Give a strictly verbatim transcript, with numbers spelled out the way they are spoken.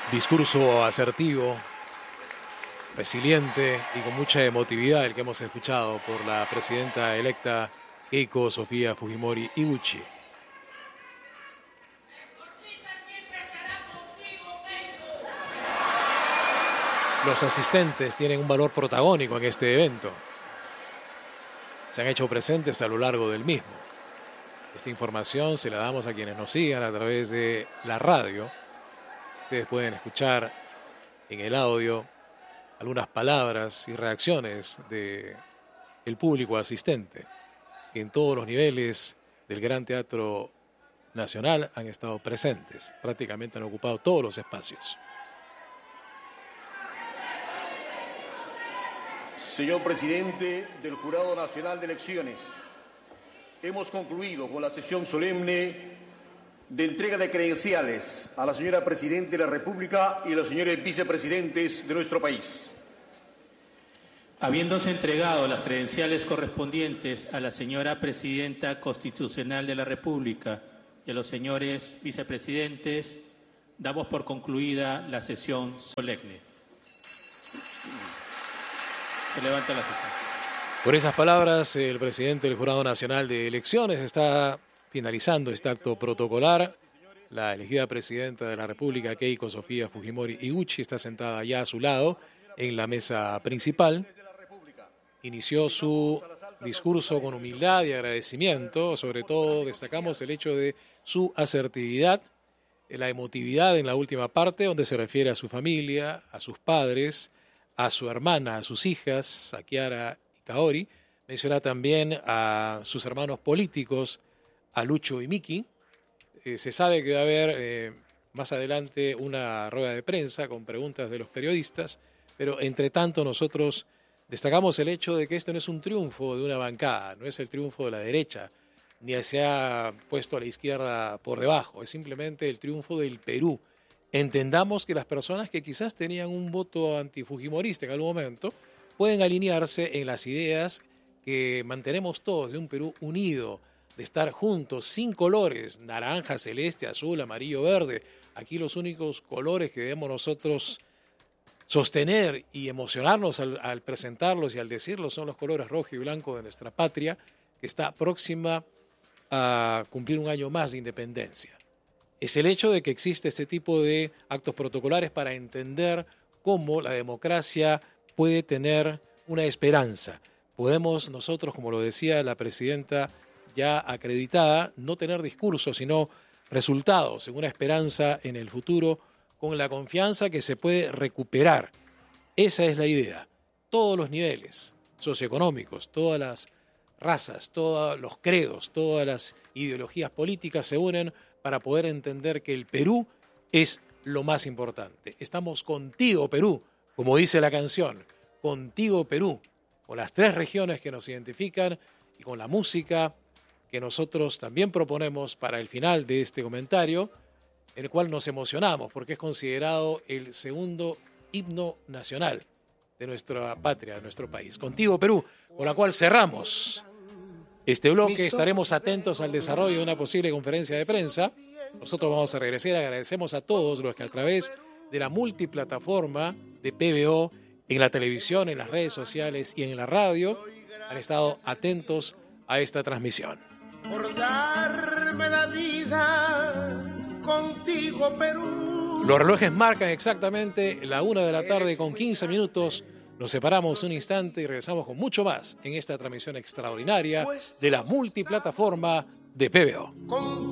Discurso asertivo, resiliente y con mucha emotividad el que hemos escuchado por la presidenta electa Keiko Sofía Fujimori Iguchi. Los asistentes tienen un valor protagónico en este evento. Se han hecho presentes a lo largo del mismo. Esta información se la damos a quienes nos sigan a través de la radio. Ustedes pueden escuchar en el audio algunas palabras y reacciones del público asistente, que en todos los niveles del Gran Teatro Nacional han estado presentes. Prácticamente han ocupado todos los espacios. Señor presidente del Jurado Nacional de Elecciones, hemos concluido con la sesión solemne de entrega de credenciales a la señora Presidenta de la República y a los señores vicepresidentes de nuestro país. Habiéndose entregado las credenciales correspondientes a la señora Presidenta Constitucional de la República y a los señores vicepresidentes, damos por concluida la sesión solemne. Se levanta la sesión. Por esas palabras, el presidente del Jurado Nacional de Elecciones está finalizando este acto protocolar. La elegida presidenta de la República, Keiko Sofía Fujimori Iguchi, está sentada allá a su lado en la mesa principal. Inició su discurso con humildad y agradecimiento. Sobre todo destacamos el hecho de su asertividad, la emotividad en la última parte, donde se refiere a su familia, a sus padres, a su hermana, a sus hijas, a Kiara y Kaori. Menciona también a sus hermanos políticos, a Lucho y Miki. Eh, se sabe que va a haber eh, más adelante una rueda de prensa con preguntas de los periodistas, pero entre tanto nosotros destacamos el hecho de que este no es un triunfo de una bancada, no es el triunfo de la derecha, ni se ha puesto a la izquierda por debajo, es simplemente el triunfo del Perú. Entendamos que las personas que quizás tenían un voto antifujimorista en algún momento pueden alinearse en las ideas que mantenemos todos de un Perú unido, de estar juntos, sin colores, naranja, celeste, azul, amarillo, verde. Aquí los únicos colores que debemos nosotros sostener y emocionarnos al, al presentarlos y al decirlos son los colores rojo y blanco de nuestra patria, que está próxima a cumplir un año más de independencia. Es el hecho de que existe este tipo de actos protocolares para entender cómo la democracia puede tener una esperanza. Podemos nosotros, como lo decía la presidenta ya acreditada, no tener discursos, sino resultados en una esperanza en el futuro con la confianza que se puede recuperar. Esa es la idea. Todos los niveles socioeconómicos, todas las razas, todos los credos, todas las ideologías políticas se unen para poder entender que el Perú es lo más importante. Estamos contigo, Perú, como dice la canción, contigo, Perú, con las tres regiones que nos identifican y con la música que nosotros también proponemos para el final de este comentario, en el cual nos emocionamos porque es considerado el segundo himno nacional de nuestra patria, de nuestro país. Contigo, Perú, con la cual cerramos este bloque. Estaremos atentos al desarrollo de una posible conferencia de prensa. Nosotros vamos a regresar. Agradecemos a todos los que a través de la multiplataforma de P B O, en la televisión, en las redes sociales y en la radio, han estado atentos a esta transmisión. Por darme la vida contigo, Perú. Los relojes marcan exactamente la una de la tarde con quince minutos. Nos separamos un instante y regresamos con mucho más en esta transmisión extraordinaria de la multiplataforma de P B O.